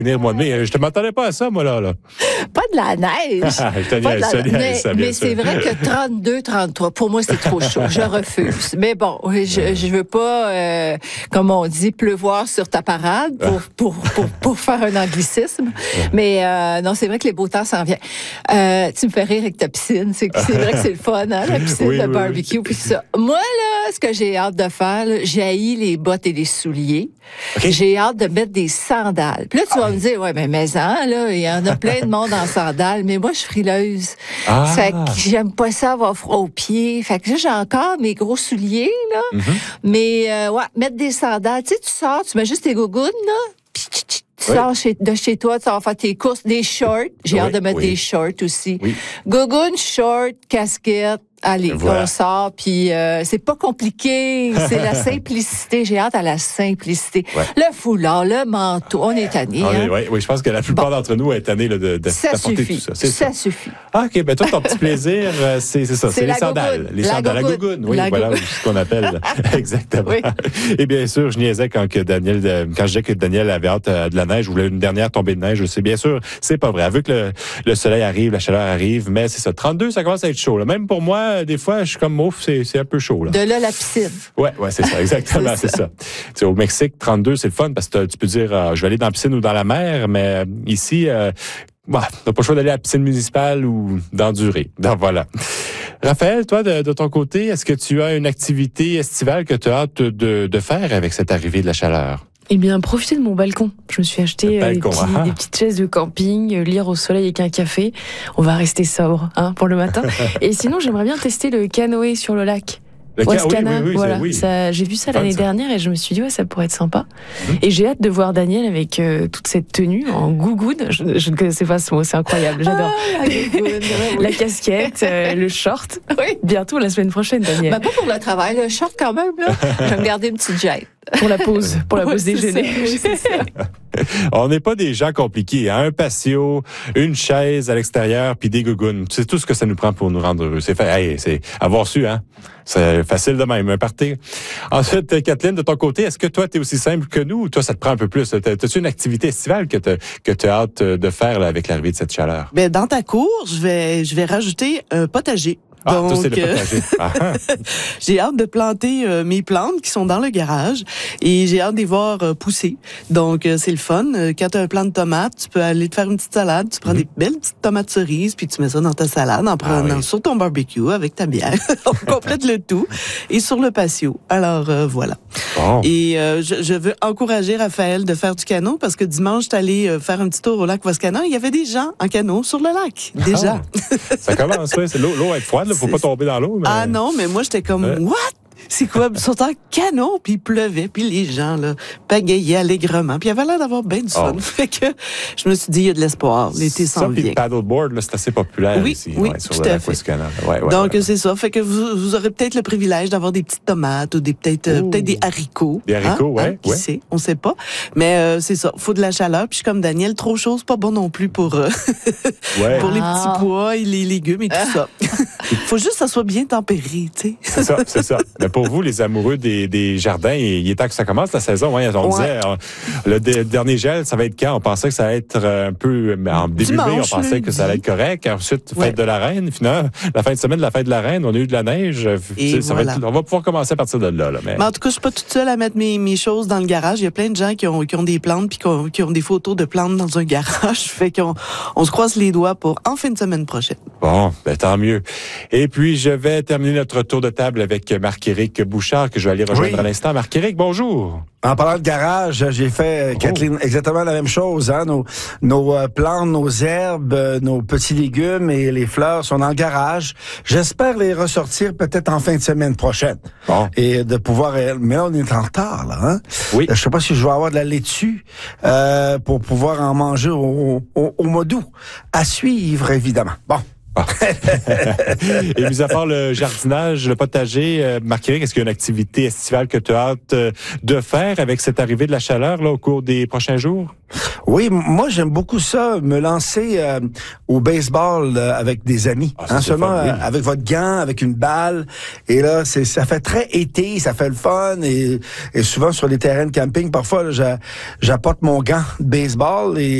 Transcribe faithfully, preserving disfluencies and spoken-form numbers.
Venir au mois de mai. Je ne m'attendais pas à ça, moi, là. là. Pas de la neige. je te Pas de la... niaise, Mais, ça, mais sûr. c'est vrai que trente-deux, trente-trois, pour moi, c'est trop chaud. Je refuse. Mais bon, je, je veux pas, euh, comme on dit, pleuvoir sur ta parade pour, pour, pour, pour faire un anglicisme. Mais euh, non, c'est vrai que les beaux temps s'en viennent. Euh, tu me fais rire avec ta piscine. C'est, c'est vrai que c'est le fun, hein, la piscine oui, de oui, barbecue. Oui. Puis ça. Moi, là, ce que j'ai hâte de faire, là, j'ai haï les bottes et les souliers. Okay. J'ai hâte de mettre des sandales. Puis là, tu ah, vas oui. me dire, ouais, mais maison, là, il y en a plein de monde en sandales, mais moi, je suis frileuse. Ah. Fait que j'aime pas ça avoir froid aux pieds. Fait que là, j'ai encore mes gros souliers, là. Mm-hmm. Mais, euh, ouais, mettre des sandales. Tu sais, tu sors, tu mets juste tes gougounes, là, puis tu, tu, tu oui. sors chez, de chez toi, tu vas faire tes courses, des shorts. J'ai oui, hâte de mettre oui. des shorts aussi. Oui. Gougounes, shorts, casquettes. Allez, voilà. On sort, puis euh, c'est pas compliqué, c'est la simplicité. J'ai hâte à la simplicité. Ouais. Le foulard, le manteau, on est tanné. Hein? Oui, oui, je pense que la plupart bon. d'entre nous est tanné de, de ça d'apporter suffit. tout ça. C'est ça, ça suffit. Ah, OK, ben toi, ton petit plaisir, c'est, c'est ça, c'est, c'est les sandales. Gougoune. Les la sandales, la gougoune, oui, la voilà gougoune. Ce qu'on appelle. Exactement. Oui. Et bien sûr, je niaisais quand que Daniel, quand je disais que Daniel avait hâte de la neige, voulait une dernière tombée de neige, je sais bien sûr, c'est pas vrai. Vu que le, le soleil arrive, la chaleur arrive, mais c'est ça, trente-deux, ça commence à être chaud. Là. Même pour moi, des fois, je suis comme Mouf, c'est, c'est un peu chaud. Là. De là, la piscine. Ouais, ouais, c'est ça, exactement, c'est, c'est ça. ça. Au Mexique, trente-deux, c'est le fun parce que tu peux dire, euh, je vais aller dans la piscine ou dans la mer, mais euh, ici, euh, bah, t'as pas le choix d'aller à la piscine municipale ou d'endurer. Donc voilà. Raphaël, toi, de, de ton côté, est-ce que tu as une activité estivale que tu as hâte de, de faire avec cette arrivée de la chaleur? Eh bien, profiter de mon balcon. Je me suis acheté balcon, des, petits, ah. des petites chaises de camping, euh, lire au soleil avec un café. On va rester sobre hein, pour le matin. Et sinon, j'aimerais bien tester le canoë sur le lac. Le ca- oui, oui, oui, voilà. oui. Ça, j'ai vu ça l'année ça. dernière et je me suis dit ouais ça pourrait être sympa. Mmh. Et j'ai hâte de voir Daniel avec euh, toute cette tenue en gougoune. Je, je ne connaissais pas ce mot, c'est incroyable, j'adore. Ah, la, gougoune, oui. La casquette, euh, le short. Oui. Bientôt la semaine prochaine, Daniel. Bah, pas pour le travail, le short quand même là. Je vais me garder une petite jatte. Pour la pause, pour la pause oui, déjeuner. Ça, oui, c'est ça. On n'est pas des gens compliqués. Hein? Un patio, une chaise à l'extérieur, puis des gougounes. C'est tout ce que ça nous prend pour nous rendre heureux. C'est fait. Hey, c'est avoir su, hein. C'est facile de même, un party. Ensuite, Kathleen, de ton côté, est-ce que toi, t'es aussi simple que nous ou toi, ça te prend un peu plus? T'as-tu une activité estivale que t'as, que t'as hâte de faire là, avec l'arrivée de cette chaleur? Ben, dans ta cour, je vais, je vais rajouter un potager. Ah, Donc, toi, c'est le potager. Ah, ah. J'ai hâte de planter euh, mes plantes qui sont dans le garage et j'ai hâte de les voir euh, pousser. Donc, euh, c'est le fun. Euh, quand tu as un plant de tomates, tu peux aller te faire une petite salade. Tu prends mm-hmm. des belles petites tomates cerises puis tu mets ça dans ta salade en prenant ah, oui. sur ton barbecue avec ta bière. On complète le tout. Et sur le patio. Alors, euh, voilà. Bon. Et euh, je, je veux encourager Raphaël de faire du canot parce que dimanche, tu allé euh, faire un petit tour au lac Wascana. Il y avait des gens en canot sur le lac. Déjà. Ah, ça commence, oui. C'est l'eau, l'eau est froide. Faut pas tomber dans l'eau. Mais... Ah non, mais moi, j'étais comme, ouais. What? C'est quoi? Ils sont en canot, puis il pleuvait, puis les gens, là, pagayaient allègrement. Puis il avait l'air d'avoir bien du fun. Oh. Fait que je me suis dit, il y a de l'espoir. L'été s'en vient. Ça, puis le paddleboard, là, c'est assez populaire oui, ici. Oui, ouais, sur tout le à lac fait. Wascana. Ouais, ouais, Donc, ouais. c'est ça. Fait que vous, vous aurez peut-être le privilège d'avoir des petites tomates ou des, peut-être, euh, peut-être des haricots. Des haricots, hein, ouais. Hein, qui ouais. sait? On sait pas. Mais euh, c'est ça. Faut de la chaleur. Puis je suis comme Daniel, trop chaud, c'est pas bon non plus pour, euh, ouais. pour ah. les petits pois et les légumes et tout ça. Faut juste que ça soit bien tempéré, tu sais. C'est ça, c'est ça. Mais pour vous, les amoureux des, des jardins, il est temps que ça commence la saison. Hein. On ouais. disait, le d- dernier gel, ça va être quand? On pensait que ça allait être un peu, en début Dimanche, mai, on pensait lundi. que ça allait être correct. Ensuite, fête ouais. de la Reine. Finalement, la fin de semaine de la fête de la Reine, on a eu de la neige. Et ça voilà. va être, on va pouvoir commencer à partir de là. là mais... mais en tout cas, je suis pas toute seule à mettre mes, mes choses dans le garage. Il y a plein de gens qui ont, qui ont des plantes puis qui ont, qui ont des photos de plantes dans un garage. Fait qu'on on se croise les doigts pour en fin de semaine prochaine. Bon, ben tant mieux. Et puis, je vais terminer notre tour de table avec Marc-Éric Bouchard, que je vais aller rejoindre oui. à l'instant. Marc-Éric, bonjour. En parlant de garage, j'ai fait, oh. Kathleen, exactement la même chose. Hein? Nos, nos euh, plantes, nos herbes, euh, nos petits légumes et les fleurs sont dans le garage. J'espère les ressortir peut-être en fin de semaine prochaine. Bon. Et de pouvoir... Mais là, on est en retard, là. Hein? Oui. Je sais pas si je vais avoir de la laitue euh, pour pouvoir en manger au, au, au mois d'août. À suivre, évidemment. Bon. Ah. Et mis à part le jardinage, le potager, euh, Marc-Éric, est-ce qu'il y a une activité estivale que tu as hâte euh, de faire avec cette arrivée de la chaleur là, au cours des prochains jours? Oui, moi j'aime beaucoup ça, me lancer euh, au baseball euh, avec des amis, ah, ça, hein, seulement fun, oui. euh, avec votre gant, avec une balle, et là c'est ça fait très été, ça fait le fun, et, et souvent sur les terrains de camping, parfois là, j'a, j'apporte mon gant de baseball et